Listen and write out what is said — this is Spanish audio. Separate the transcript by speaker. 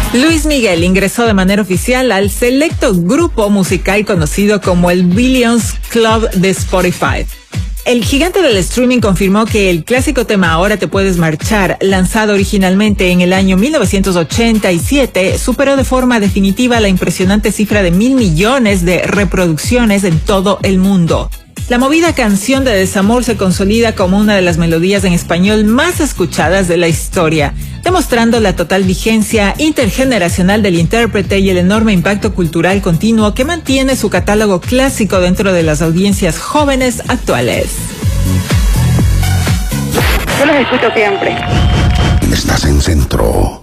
Speaker 1: Luis Miguel ingresó de manera oficial al selecto grupo musical conocido como el Billions Club de Spotify. El gigante del streaming confirmó que el clásico tema Ahora te puedes marchar, lanzado originalmente en el año 1987, superó de forma definitiva la impresionante cifra de 1.000 millones de reproducciones en todo el mundo. La movida canción de desamor se consolida como una de las melodías en español más escuchadas de la historia, demostrando la total vigencia intergeneracional del intérprete y el enorme impacto cultural continuo que mantiene su catálogo clásico dentro de las audiencias jóvenes actuales.
Speaker 2: Yo los escucho siempre.
Speaker 3: Estás en Centro.